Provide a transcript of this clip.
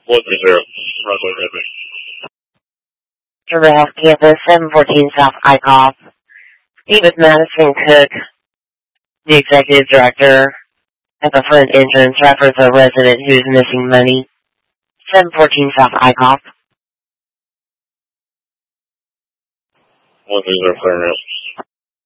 130, runway ready. Giraffe Campus, 714 South ICOP. Meet with Madison Cook, the Executive Director at the front entrance, reference a resident who's missing money. 714 South ICOP. 130, clear out.